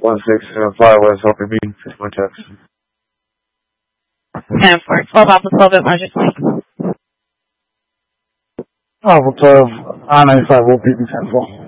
1675 West Hoppy Bean, it's my text. And for 12 Alpha 12 at Margin Point. Alpha 12, I-95 will be 10-4.